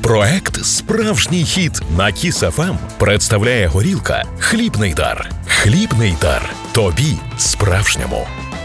Проект «Справжній хіт» на Kiss FM представляє горілка «Хлібний дар». Хлібний дар. Тобі справжньому.